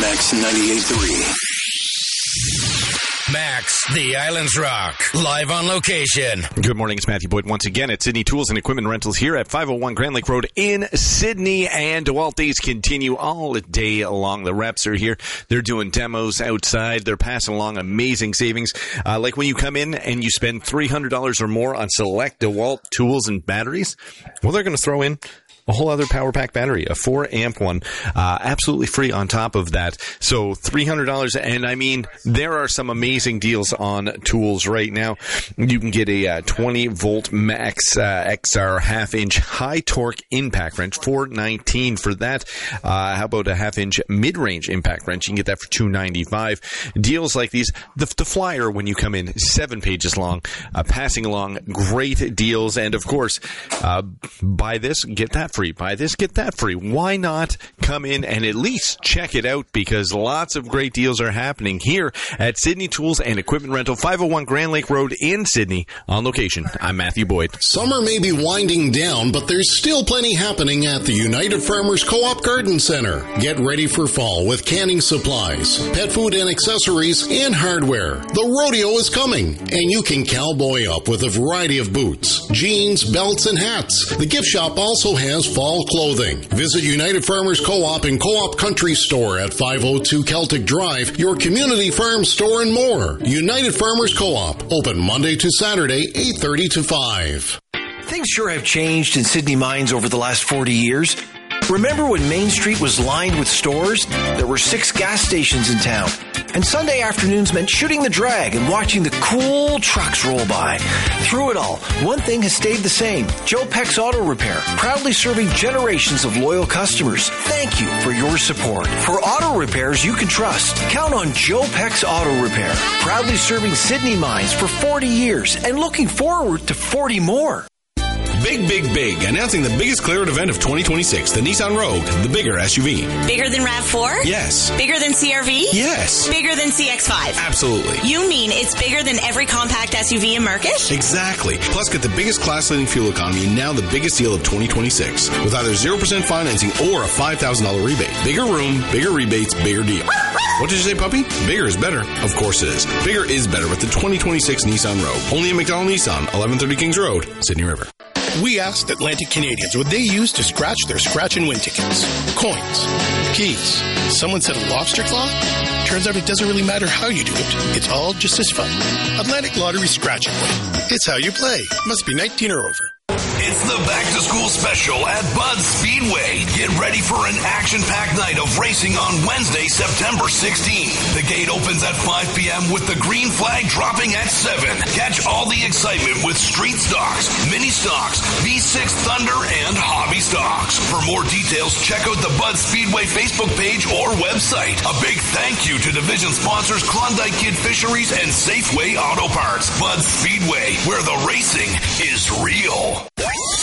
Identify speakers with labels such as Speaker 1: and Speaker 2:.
Speaker 1: Max 98.3.
Speaker 2: Max, the Islands Rock, live on location.
Speaker 3: Good morning, it's Matthew Boyd once again at Sydney Tools and Equipment Rentals here at 501 Grand Lake Road in Sydney. And DeWalt days continue all day long. The reps are here. They're doing demos outside. They're passing along amazing savings. Like when you come in and you spend $300 or more on select DeWalt tools and batteries, well, they're going to throw in a whole other power pack battery, a 4-amp one, absolutely free on top of that. So $300, and I mean, there are some amazing deals on tools right now. You can get a 20-volt Max XR half-inch high-torque impact wrench, $419 for that. How about a half-inch mid-range impact wrench? You can get that for $295. Deals like these, the flyer when you come in, 7 pages long, passing along great deals, and of course, buy this, get that free. Buy this, get that free. Why not come in and at least check it out, because lots of great deals are happening here at Sydney Tools and Equipment Rental, 501 Grand Lake Road in Sydney. On location, I'm Matthew Boyd.
Speaker 4: Summer may be winding down, but there's still plenty happening at the United Farmers Co-op Garden Center. Get ready for fall with canning supplies, pet food and accessories, and hardware. The rodeo is coming, and you can cowboy up with a variety of boots, jeans, belts, and hats. The gift shop also has fall clothing. Visit United Farmers Co-op and Co-op Country Store at 502 Celtic Drive, your community farm store, and more. United Farmers Co-op, open Monday to Saturday, 8:30 to 5.
Speaker 5: Things sure have changed in Sydney Mines over the last 40 years. Remember when Main Street was lined with stores? There were 6 gas stations in town. And Sunday afternoons meant shooting the drag and watching the cool trucks roll by. Through it all, one thing has stayed the same. Joe Peck's Auto Repair, proudly serving generations of loyal customers. Thank you for your support. For auto repairs you can trust, count on Joe Peck's Auto Repair, proudly serving Sydney Mines for 40 years and looking forward to 40 more.
Speaker 6: Big, big, big. Announcing the biggest clearance event of 2026, the Nissan Rogue, the bigger SUV.
Speaker 7: Bigger than RAV4?
Speaker 6: Yes.
Speaker 7: Bigger than CR-V?
Speaker 6: Yes.
Speaker 7: Bigger than CX-5?
Speaker 6: Absolutely.
Speaker 7: You mean it's bigger than every compact SUV in market?
Speaker 6: Exactly. Plus, get the biggest class-leading fuel economy and now the biggest deal of 2026 with either 0% financing or a $5,000 rebate. Bigger room, bigger rebates, bigger deal. What did you say, puppy? Bigger is better. Of course it is. Bigger is better with the 2026 Nissan Rogue. Only at McDonald Nissan, 1130 Kings Road, Sydney River.
Speaker 8: We asked Atlantic Canadians what they use to scratch their scratch and win tickets. Coins. Keys. Someone said a lobster claw? Turns out it doesn't really matter how you do it. It's all just as fun. Atlantic Lottery Scratch and Win. It's how you play. Must be 19 or over.
Speaker 1: It's the back-to-school special at Bud Speedway. Get ready for an action-packed night of racing on Wednesday, September 16th. The gate opens at 5 p.m. with the green flag dropping at 7. Catch all the excitement with street stocks, mini stocks, V6 Thunder, and hobby stocks. For more details, check out the Bud Speedway Facebook page or website. A big thank you to division sponsors Klondike Kid Fisheries and Safeway Auto Parts. Bud Speedway, where the racing is real.